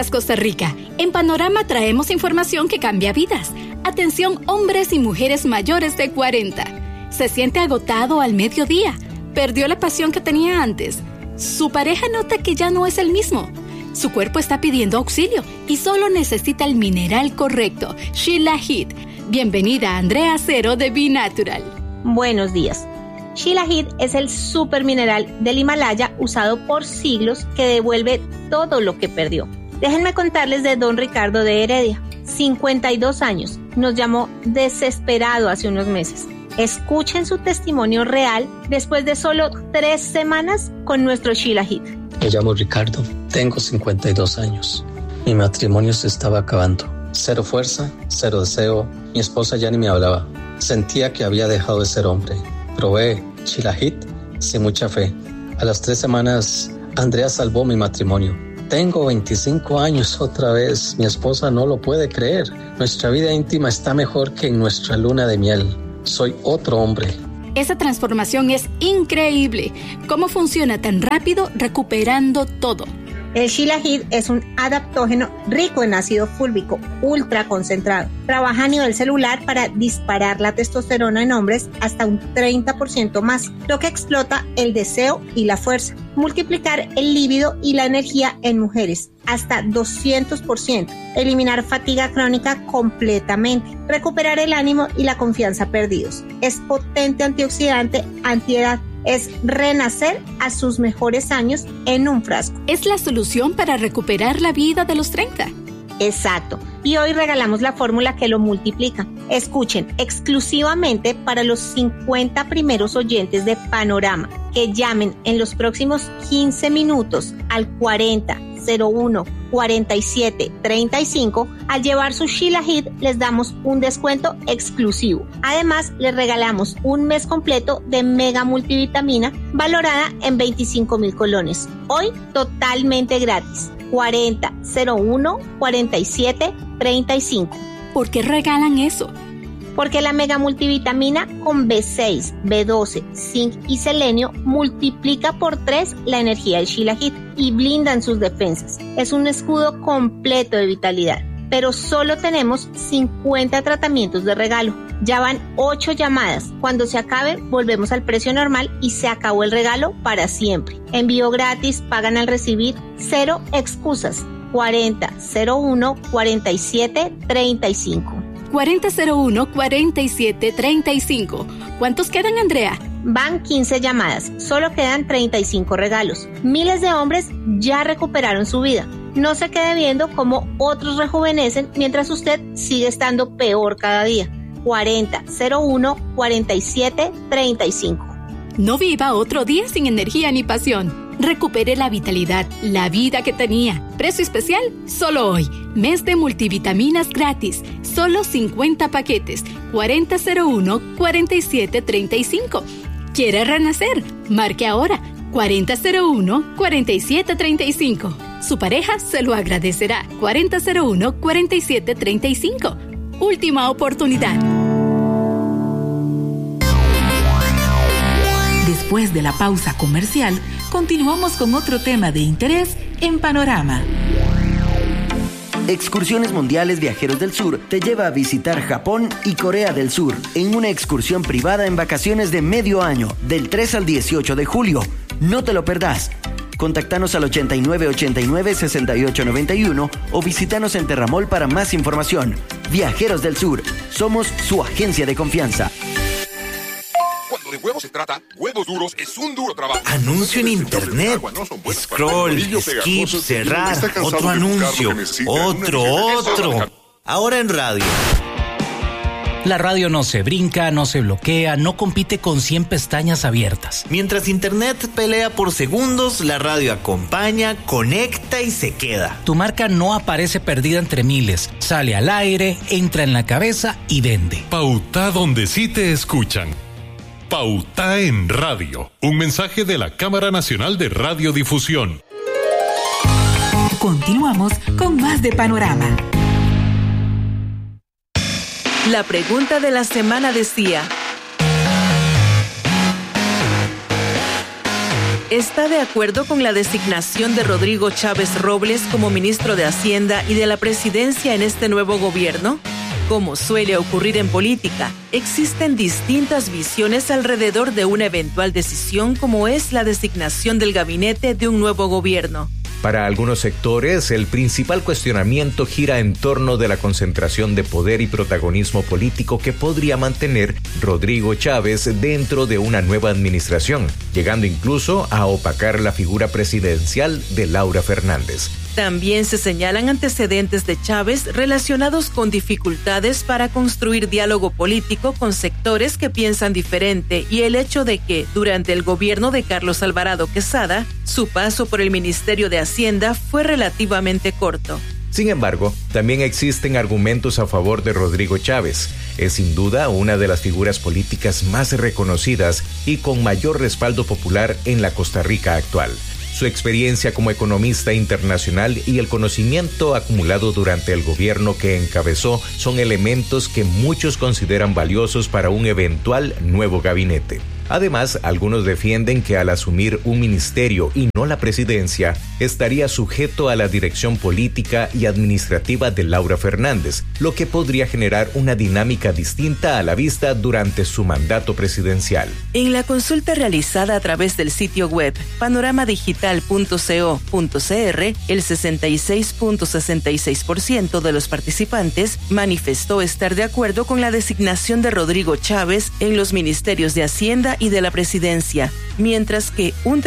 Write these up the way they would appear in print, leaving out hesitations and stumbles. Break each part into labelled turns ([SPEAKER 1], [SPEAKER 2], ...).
[SPEAKER 1] días, Costa Rica. En Panorama traemos información que cambia vidas. Atención, hombres y mujeres mayores de 40. Se siente agotado al mediodía. Perdió la pasión que tenía antes. Su pareja nota que ya no es el mismo. Su cuerpo está pidiendo auxilio y solo necesita el mineral correcto, Shilajit. Bienvenida, Andrea Cero de Be Natural.
[SPEAKER 2] Buenos días. Shilajit es el supermineral del Himalaya usado por siglos que devuelve todo lo que perdió. Déjenme contarles de don Ricardo de Heredia. 52 años. Nos llamó desesperado hace unos meses. Escuchen su testimonio real después de solo 3 semanas con nuestro Shilajit.
[SPEAKER 3] Me llamo Ricardo, tengo 52 años. Mi matrimonio se estaba acabando. 0 fuerza, 0 deseo. Mi esposa ya ni me hablaba. Sentía que había dejado de ser hombre. Probé Shilajit sin mucha fe. A las 3 semanas, Andrea salvó mi matrimonio. Tengo 25 años otra vez. Mi esposa no lo puede creer. Nuestra vida íntima está mejor que en nuestra luna de miel. Soy otro hombre.
[SPEAKER 1] Esa transformación es increíble. ¿Cómo funciona tan rápido recuperando todo?
[SPEAKER 2] El Shilajit es un adaptógeno rico en ácido fúlvico, ultra concentrado. Trabaja a nivel celular para disparar la testosterona en hombres hasta un 30% más, lo que explota el deseo y la fuerza. Multiplicar el líbido y la energía en mujeres hasta 200%. Eliminar fatiga crónica completamente. Recuperar el ánimo y la confianza perdidos. Es potente antioxidante, antiedad. Es renacer a sus mejores años en un frasco.
[SPEAKER 1] Es la solución para recuperar la vida de los 30.
[SPEAKER 2] Exacto. Y hoy regalamos la fórmula que lo multiplica. Escuchen, exclusivamente para los 50 primeros oyentes de Panorama que llamen en los próximos 15 minutos al 40 01 47 35. Al llevar su Shilajit les damos un descuento exclusivo. Además, les regalamos un mes completo de mega multivitamina valorada en 25,000 colones. Hoy totalmente gratis. 40 01 47 35.
[SPEAKER 1] ¿Por qué regalan eso?
[SPEAKER 2] Porque la mega multivitamina con B6, B12, zinc y selenio multiplica por 3 la energía del Shilajit y blindan sus defensas. Es un escudo completo de vitalidad, pero solo tenemos 50 tratamientos de regalo. Ya van 8 llamadas. Cuando se acaben, volvemos al precio normal y se acabó el regalo para siempre. Envío gratis, pagan al recibir, 0 excusas. 40 01 47 35.
[SPEAKER 1] 4001 47 35. ¿Cuántos quedan, Andrea?
[SPEAKER 2] Van 15 llamadas, solo quedan 35 regalos. Miles de hombres ya recuperaron su vida. No se quede viendo cómo otros rejuvenecen mientras usted sigue estando peor cada día. 40 01 47 35.
[SPEAKER 1] No viva otro día sin energía ni pasión. Recupere la vitalidad, la vida que tenía. Precio especial solo hoy. Mes de multivitaminas gratis. Solo 50 paquetes. 4001 47 35. ¿Quiere renacer? Marque ahora. 4001 47 35. Su pareja se lo agradecerá. 4001 47 35. Última oportunidad.
[SPEAKER 4] Después de la pausa comercial, continuamos con otro tema de interés en Panorama.
[SPEAKER 5] Excursiones Mundiales Viajeros del Sur te lleva a visitar Japón y Corea del Sur en una excursión privada en vacaciones de medio año, del 3 al 18 de julio. No te lo perdás. Contactanos al 8989-6891 o visítanos en Terramol para más información. Viajeros del Sur, somos su agencia de confianza.
[SPEAKER 6] Cuando de huevos se trata, Huevos Duros es un duro trabajo.
[SPEAKER 7] Anuncio en internet. Scroll, skip, cerrar. Otro anuncio. Otro. Ahora en radio.
[SPEAKER 8] La radio no se brinca, no se bloquea, no compite con 100 pestañas abiertas.
[SPEAKER 7] Mientras internet pelea por segundos, la radio acompaña, conecta y se queda.
[SPEAKER 8] Tu marca no aparece perdida entre miles. Sale al aire, entra en la cabeza y vende.
[SPEAKER 9] Pauta donde sí te escuchan. Pauta en radio. Un mensaje de la Cámara Nacional de Radiodifusión.
[SPEAKER 4] Continuamos con más de Panorama.
[SPEAKER 10] La pregunta de la semana decía: ¿Está de acuerdo con la designación de Rodrigo Chávez Robles como ministro de Hacienda y de la Presidencia en este nuevo gobierno? Como suele ocurrir en política, existen distintas visiones alrededor de una eventual decisión como es la designación del gabinete de un nuevo gobierno.
[SPEAKER 11] Para algunos sectores, el principal cuestionamiento gira en torno de la concentración de poder y protagonismo político que podría mantener Rodrigo Chávez dentro de una nueva administración, llegando incluso a opacar la figura presidencial de Laura Fernández.
[SPEAKER 10] También se señalan antecedentes de Chávez relacionados con dificultades para construir diálogo político con sectores que piensan diferente y el hecho de que, durante el gobierno de Carlos Alvarado Quesada, su paso por el Ministerio de Hacienda fue relativamente corto.
[SPEAKER 11] Sin embargo, también existen argumentos a favor de Rodrigo Chávez. Es sin duda una de las figuras políticas más reconocidas y con mayor respaldo popular en la Costa Rica actual. Su experiencia como economista internacional y el conocimiento acumulado durante el gobierno que encabezó son elementos que muchos consideran valiosos para un eventual nuevo gabinete. Además, algunos defienden que al asumir un ministerio y no la presidencia, estaría sujeto a la dirección política y administrativa de Laura Fernández, lo que podría generar una dinámica distinta a la vista durante su mandato presidencial.
[SPEAKER 10] En la consulta realizada a través del sitio web panoramadigital.co.cr, el 66.66% de los participantes manifestó estar de acuerdo con la designación de Rodrigo Chávez en los ministerios de Hacienda y de la Presidencia, mientras que un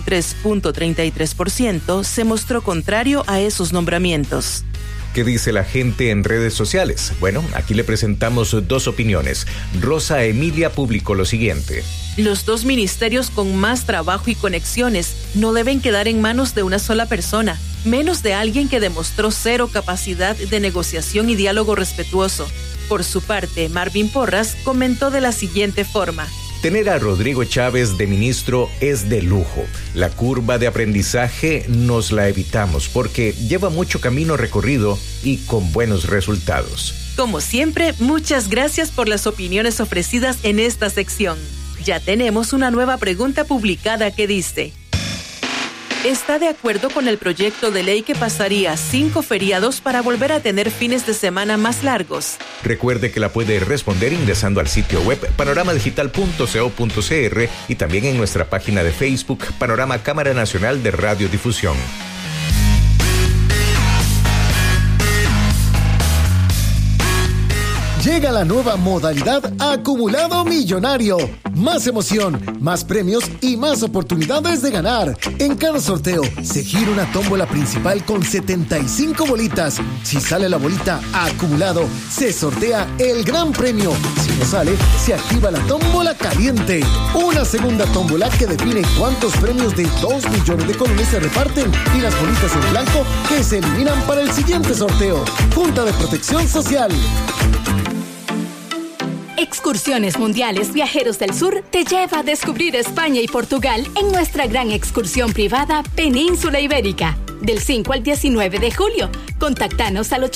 [SPEAKER 10] 33.33% se mostró contrario a esos nombramientos.
[SPEAKER 11] ¿Qué dice la gente en redes sociales? Bueno, aquí le presentamos dos opiniones. Rosa Emilia publicó lo siguiente.
[SPEAKER 10] Los dos ministerios con más trabajo y conexiones no deben quedar en manos de una sola persona, menos de alguien que demostró cero capacidad de negociación y diálogo respetuoso. Por su parte, Marvin Porras comentó de la siguiente forma.
[SPEAKER 11] Tener a Rodrigo Chávez de ministro es de lujo. La curva de aprendizaje nos la evitamos porque lleva mucho camino recorrido y con buenos resultados.
[SPEAKER 10] Como siempre, muchas gracias por las opiniones ofrecidas en esta sección. Ya tenemos una nueva pregunta publicada que dice: ¿está de acuerdo con el proyecto de ley que pasaría 5 feriados para volver a tener fines de semana más largos?
[SPEAKER 11] Recuerde que la puede responder ingresando al sitio web panoramadigital.co.cr y también en nuestra página de Facebook Panorama Cámara Nacional de Radiodifusión.
[SPEAKER 12] Llega la nueva modalidad Acumulado Millonario. Más emoción, más premios y más oportunidades de ganar. En cada sorteo se gira una tómbola principal con 75 bolitas. Si sale la bolita Acumulado, se sortea el gran premio. Si no sale, se activa la tómbola caliente. Una segunda tómbola que define cuántos premios de 2 millones de colones se reparten y las bolitas en blanco que se eliminan para el siguiente sorteo. Junta de Protección Social.
[SPEAKER 1] Excursiones Mundiales Viajeros del Sur te lleva a descubrir España y Portugal en nuestra gran excursión privada Península Ibérica, del 5 al 19 de julio. Contáctanos al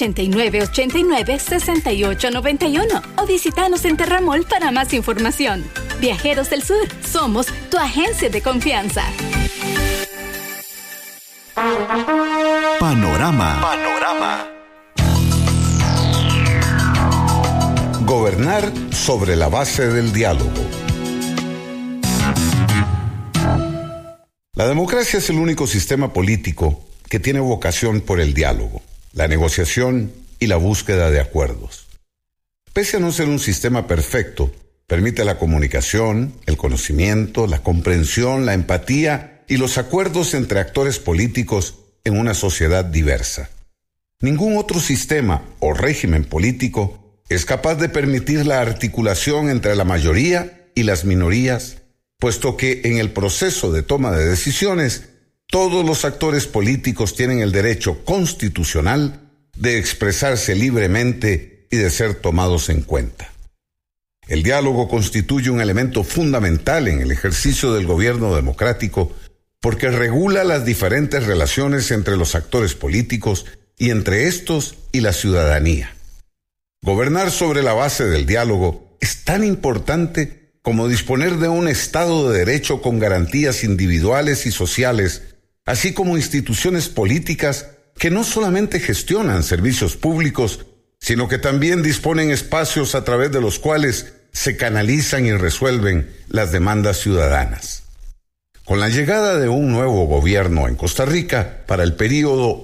[SPEAKER 1] 8989-6891 o visítanos en Terramol para más información. Viajeros del Sur, somos tu agencia de confianza.
[SPEAKER 13] Panorama. Gobernar sobre la base del diálogo. La democracia es el único sistema político que tiene vocación por el diálogo, la negociación y la búsqueda de acuerdos. Pese a no ser un sistema perfecto, permite la comunicación, el conocimiento, la comprensión, la empatía y los acuerdos entre actores políticos en una sociedad diversa. Ningún otro sistema o régimen político es capaz de permitir la articulación entre la mayoría y las minorías, puesto que en el proceso de toma de decisiones, todos los actores políticos tienen el derecho constitucional de expresarse libremente y de ser tomados en cuenta. El diálogo constituye un elemento fundamental en el ejercicio del gobierno democrático porque regula las diferentes relaciones entre los actores políticos y entre estos y la ciudadanía. Gobernar sobre la base del diálogo es tan importante como disponer de un Estado de Derecho con garantías individuales y sociales, así como instituciones políticas que no solamente gestionan servicios públicos, sino que también disponen espacios a través de los cuales se canalizan y resuelven las demandas ciudadanas. Con la llegada de un nuevo gobierno en Costa Rica para el período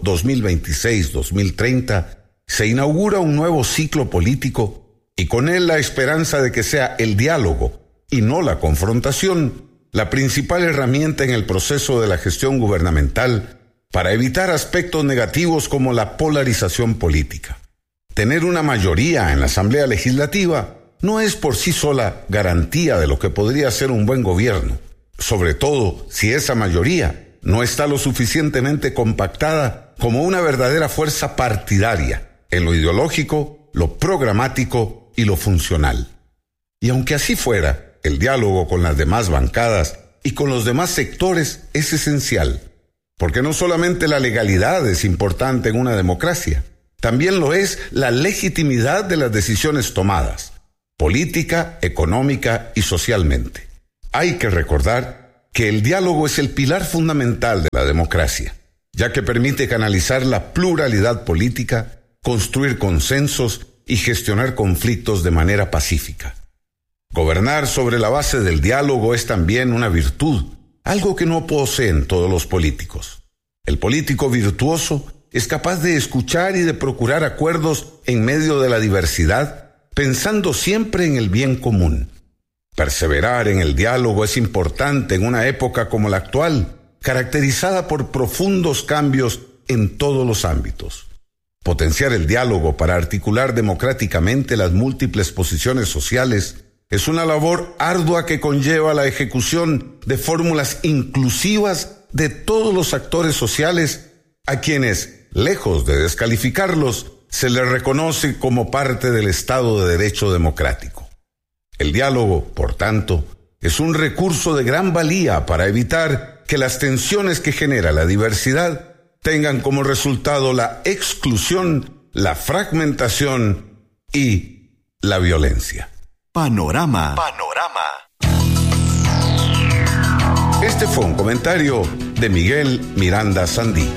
[SPEAKER 13] 2026-2030, se inaugura un nuevo ciclo político y con él la esperanza de que sea el diálogo y no la confrontación la principal herramienta en el proceso de la gestión gubernamental para evitar aspectos negativos como la polarización política. Tener una mayoría en la Asamblea Legislativa no es por sí sola garantía de lo que podría ser un buen gobierno, sobre todo si esa mayoría no está lo suficientemente compactada como una verdadera fuerza partidaria en lo ideológico, lo programático y lo funcional. Y aunque así fuera, el diálogo con las demás bancadas y con los demás sectores es esencial, porque no solamente la legalidad es importante en una democracia, también lo es la legitimidad de las decisiones tomadas, política, económica y socialmente. Hay que recordar que el diálogo es el pilar fundamental de la democracia, ya que permite canalizar la pluralidad política, construir consensos y gestionar conflictos de manera pacífica. Gobernar sobre la base del diálogo es también una virtud, algo que no poseen todos los políticos. El político virtuoso es capaz de escuchar y de procurar acuerdos en medio de la diversidad, pensando siempre en el bien común. Perseverar en el diálogo es importante en una época como la actual, caracterizada por profundos cambios en todos los ámbitos. Potenciar el diálogo para articular democráticamente las múltiples posiciones sociales es una labor ardua que conlleva la ejecución de fórmulas inclusivas de todos los actores sociales a quienes, lejos de descalificarlos, se les reconoce como parte del Estado de Derecho democrático. El diálogo, por tanto, es un recurso de gran valía para evitar que las tensiones que genera la diversidad tengan como resultado la exclusión, la fragmentación y la violencia.
[SPEAKER 14] Panorama.
[SPEAKER 13] Este fue un comentario de Miguel Miranda Sandí.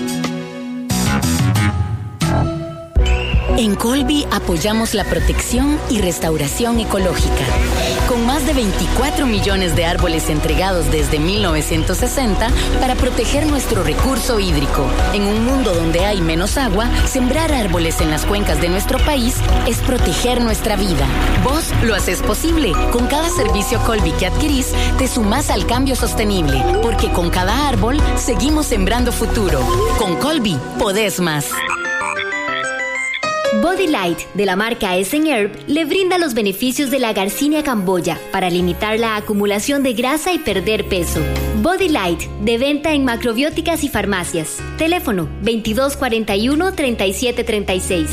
[SPEAKER 15] En Colby apoyamos la protección y restauración ecológica. Con más de 24 millones de árboles entregados desde 1960 para proteger nuestro recurso hídrico. En un mundo donde hay menos agua, sembrar árboles en las cuencas de nuestro país es proteger nuestra vida. Vos lo haces posible. Con cada servicio Colby que adquirís, te sumás al cambio sostenible. Porque con cada árbol, seguimos sembrando futuro. Con Colby, podés más.
[SPEAKER 16] Body Light, de la marca Essen Herb, le brinda los beneficios de la Garcinia camboya para limitar la acumulación de grasa y perder peso. Body Light, de venta en macrobióticas y farmacias. Teléfono 2241-3736.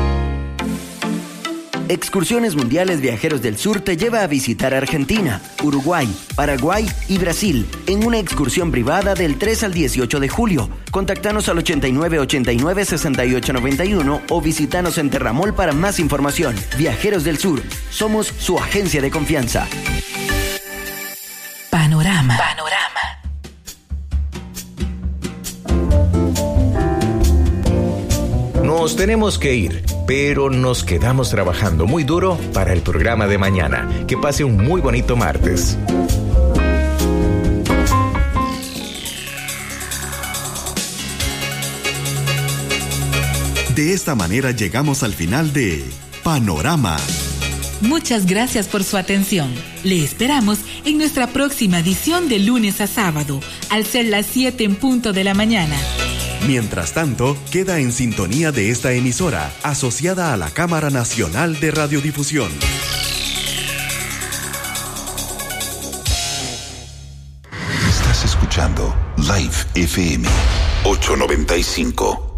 [SPEAKER 5] Excursiones Mundiales Viajeros del Sur te lleva a visitar Argentina, Uruguay, Paraguay y Brasil en una excursión privada del 3 al 18 de julio. Contactanos al 8989-6891 o visitanos en Terramol para más información. Viajeros del Sur, somos su agencia de confianza.
[SPEAKER 4] Panorama.
[SPEAKER 11] Nos tenemos que ir, pero nos quedamos trabajando muy duro para el programa de mañana. Que pase un muy bonito martes.
[SPEAKER 14] De esta manera llegamos al final de Panorama.
[SPEAKER 4] Muchas gracias por su atención. Le esperamos en nuestra próxima edición de lunes a sábado, al ser las 7 en punto de la mañana.
[SPEAKER 14] Mientras tanto, queda en sintonía de esta emisora, asociada a la Cámara Nacional de Radiodifusión.
[SPEAKER 17] Estás escuchando Live FM 895.